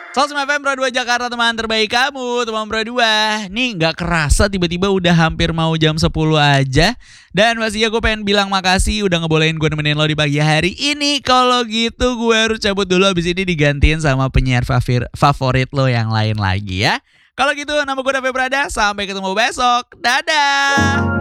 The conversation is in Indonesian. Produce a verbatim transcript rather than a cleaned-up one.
seratus lima F M Pro dua Jakarta, teman terbaik kamu, teman Pro dua. Nih gak kerasa tiba-tiba udah hampir mau jam sepuluh aja. Dan pastinya gue pengen bilang makasih udah ngebolehin gue nemenin lo di pagi hari ini. Kalau gitu gue harus cabut dulu, abis ini digantiin sama penyiar favir, favorit lo yang lain lagi ya. Kalau gitu nama gue David Prada, sampai ketemu besok. Dadah.